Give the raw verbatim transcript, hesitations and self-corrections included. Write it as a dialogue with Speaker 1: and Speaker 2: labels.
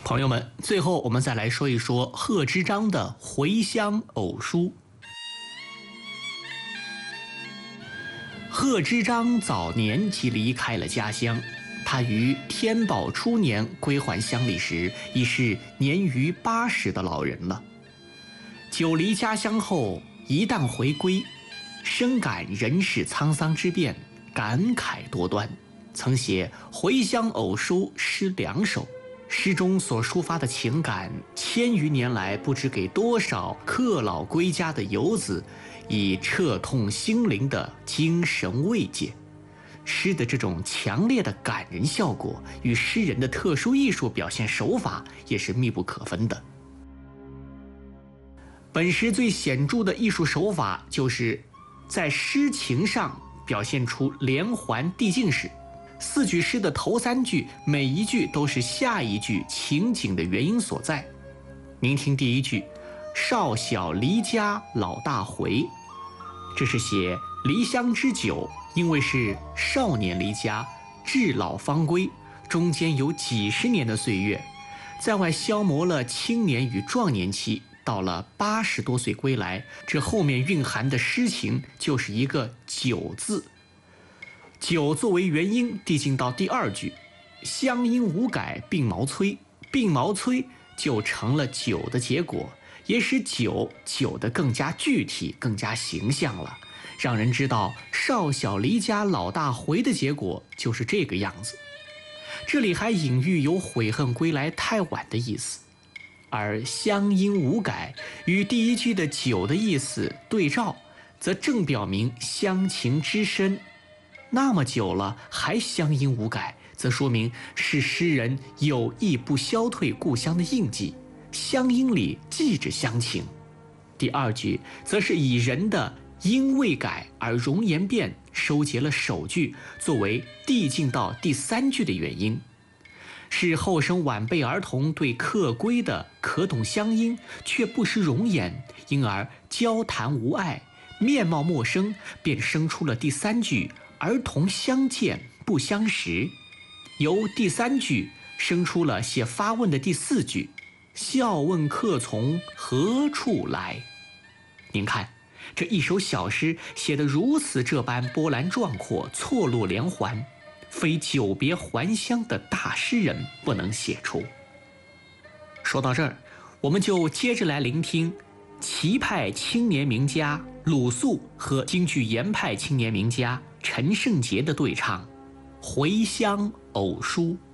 Speaker 1: 朋友们，最后我们再来说一说贺知章的《回乡偶书》。贺知章早年即离开了家乡，他于天宝初年归还乡里时，已是年逾八十的老人了。久离家乡后，一旦回归，深感人世沧桑之变，感慨多端，曾写《回乡偶书》诗两首。诗中所抒发的情感，千余年来不知给多少客老归家的游子以彻痛心灵的精神慰藉。诗的这种强烈的感人效果与诗人的特殊艺术表现手法也是密不可分的。本诗最显著的艺术手法就是在诗情上表现出连环递进式。四句诗的头三句，每一句都是下一句情景的原因所在。您听第一句，少小离家老大回，这是写离乡之久，因为是少年离家，至老方归，中间有几十年的岁月，在外消磨了青年与壮年期，到了八十多岁归来，这后面蕴含的诗情就是一个久字。久作为原因递进到第二句，乡音无改鬓毛衰，鬓毛衰就成了久的结果，也使久久的更加具体，更加形象了，让人知道少小离家老大回的结果就是这个样子。这里还隐喻有悔恨归来太晚的意思，而乡音无改与第一句的久的意思对照，则正表明乡情之深。那么久了还乡音无改，则说明是诗人有意不消退故乡的印记，乡音里记着乡情。第二句则是以人的因未改而容颜变收结了首句，作为递进到第三句的原因，是后生晚辈儿童对客归的可懂乡音，却不识容颜，因而交谈无碍，面貌陌生，便生出了第三句儿童相见不相识。由第三句生出了写发问的第四句，笑问客从何处来。您看这一首小诗写得如此这般波澜壮阔，错落连环，非久别还乡的大诗人不能写出。说到这儿，我们就接着来聆听齐派青年名家鲁肃和京剧严派青年名家陈胜杰的对唱《回乡偶书》。